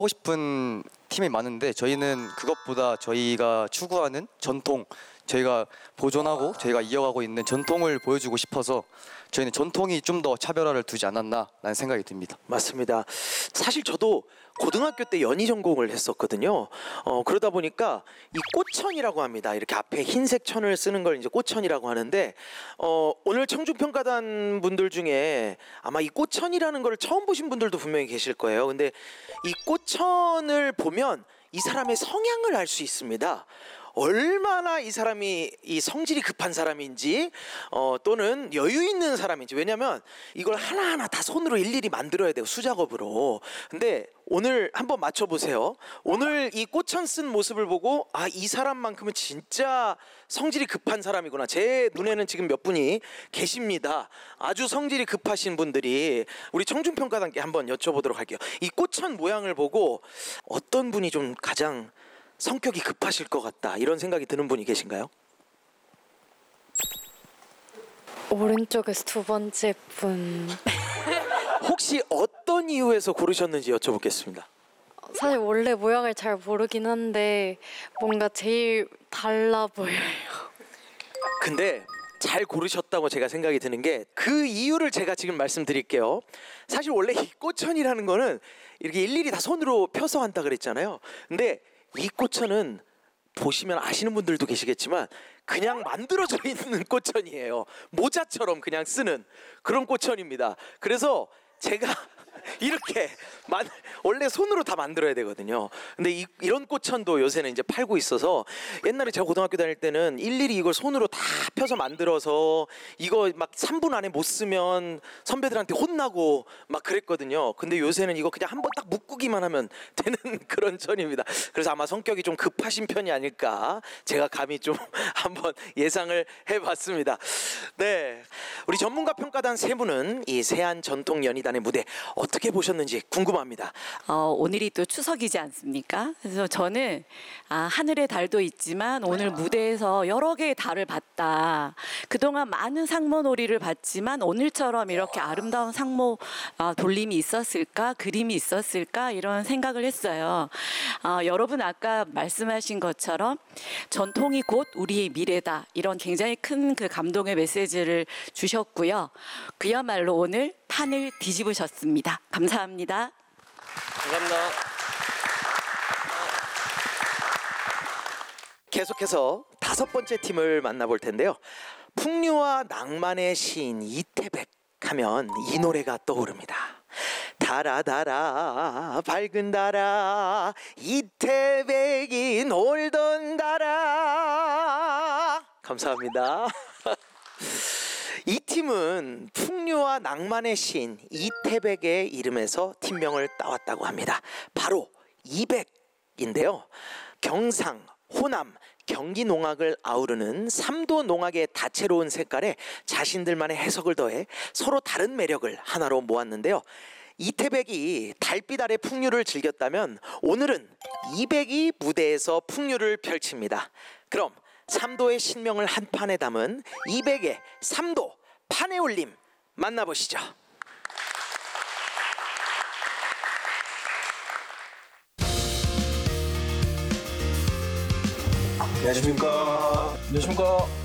하고 싶은 팀이 많은데 저희는 그것보다 저희가 추구하는 전통, 저희가 보존하고 저희가 이어가고 있는 전통을 보여주고 싶어서 저희는 전통이 좀 더 차별화를 두지 않았나라는 생각이 듭니다. 맞습니다. 사실 저도 고등학교 때 연희 전공을 했었거든요. 그러다 보니까 이 꽃천이라고 합니다. 이렇게 앞에 흰색 천을 쓰는 걸 이제 꽃천이라고 하는데 오늘 청중평가단 분들 중에 아마 이 꽃천이라는 걸 처음 보신 분들도 분명히 계실 거예요. 근데 이 꽃천을 보면 이 사람의 성향을 알 수 있습니다. 얼마나 이 사람이 이 성질이 급한 사람인지 또는 여유 있는 사람인지. 왜냐면 이걸 하나하나 다 손으로 일일이 만들어야 돼요, 수작업으로. 근데 오늘 한번 맞춰보세요. 오늘 이 꽃천 쓴 모습을 보고 아, 이 사람만큼은 진짜 성질이 급한 사람이구나. 제 눈에는 지금 몇 분이 계십니다. 아주 성질이 급하신 분들이. 우리 청중평가단께 한번 여쭤보도록 할게요. 이 꽃천 모양을 보고 어떤 분이 좀 가장 성격이 급하실 것 같다, 이런 생각이 드는 분이 계신가요? 오른쪽에서 두 번째 분. 혹시 어떤 이유에서 고르셨는지 여쭤보겠습니다. 사실 원래 모양을 잘 모르긴 한데 뭔가 제일 달라 보여요. 근데 잘 고르셨다고 제가 생각이 드는 게 그 이유를 제가 지금 말씀드릴게요. 사실 원래 이 꽃천이라는 거는 이렇게 일일이 다 손으로 펴서 한다 그랬잖아요. 근데 이 꽃천은 보시면 아시는 분들도 계시겠지만 그냥 만들어져 있는 꽃천이에요. 모자처럼 그냥 쓰는 그런 꽃천입니다. 그래서 제가 이렇게 원래 손으로 다 만들어야 되거든요. 근데 이런 꽃천도 요새는 이제 팔고 있어서 옛날에 제가 고등학교 다닐 때는 일일이 이걸 손으로 다 펴서 만들어서 이거 막 3분 안에 못 쓰면 선배들한테 혼나고 막 그랬거든요. 근데 요새는 이거 그냥 한번 딱 묶기만 하면 되는 그런 천입니다. 그래서 아마 성격이 좀 급하신 편이 아닐까 제가 감히 좀 한번 예상을 해봤습니다. 네, 우리 전문가 평가단 세 분은 이 세안 전통 연희단의 무대 어떻게 보셨는지 궁금합니다. 오늘이 또 추석이지 않습니까? 그래서 저는 하늘의 달도 있지만 오늘 무대에서 여러 개의 달을 봤다. 그동안 많은 상모놀이를 봤지만 오늘처럼 이렇게 아름다운 상모 돌림이 있었을까? 그림이 있었을까? 이런 생각을 했어요. 여러분 아까 말씀하신 것처럼 전통이 곧 우리의 미래다. 이런 굉장히 큰 그 감동의 메시지를 주셨고요. 그야말로 오늘 판을 뒤집으셨습니다. 감사합니다. 감사합니다. 계속해서 다섯 번째 팀을 만나볼 텐데요. 풍류와 낭만의 시인 이태백 하면 이 노래가 떠오릅니다. 달아 달아 밝은 달아 이태백이 놀던 달아. 감사합니다. 이 팀은 풍류와 낭만의 시인 이태백의 이름에서 팀명을 따왔다고 합니다. 바로 이백인데요. 경상, 호남, 경기 농악을 아우르는 3도 농악의 다채로운 색깔에 자신들만의 해석을 더해 서로 다른 매력을 하나로 모았는데요. 이태백이 달빛 아래 풍류를 즐겼다면 오늘은 이백이 무대에서 풍류를 펼칩니다. 그럼 3도의 신명을 한 판에 담은 이백의 3도 판에 올림 만나보시죠. 안녕하십니까. 안녕하십니까.